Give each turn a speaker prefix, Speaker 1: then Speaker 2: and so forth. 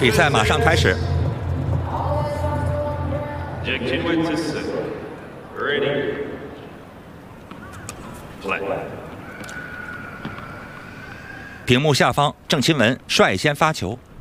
Speaker 1: 比赛马上开始。 屏幕下方，郑钦文率先发球。